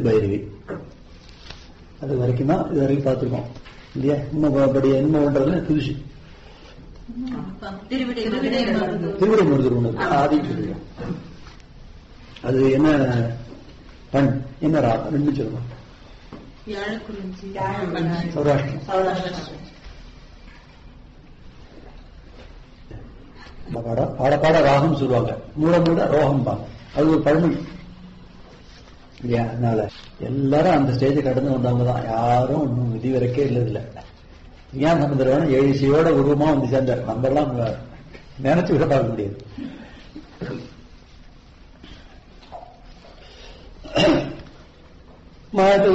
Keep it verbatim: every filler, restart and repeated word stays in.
பைரவி. அது வரைக்கும் தான் இது வரைக்கும் பார்த்துருக்கோம் இல்லையா? இன்னும் படி என்ன பண்றதுல புதுசு திருவிடை மருதூர் ஒண்ணு ஆதி சொல்லுவோம். அது என்ன பண் என்ன ராகம் ரெண்டு சொல்லணும். சௌராஷ்டிரம் பாட பாட ராகம் சொல்லுவாங்க, மூட மூட ரோகம் பாங்க. அது ஒரு பழமொழி இல்லையா? அதனால எல்லாரும் அந்த ஸ்டேஜை கடந்து வந்தவங்க தான். யாரும் இன்னும் விதி வரைக்கே இல்லதில்ல. ஏன் சமுதிரம் ஏழு இசையோட உருவமா வந்து சேர்ந்தார். நம்ம எல்லாம் நினைச்சு விட பார்க்க முடியாது.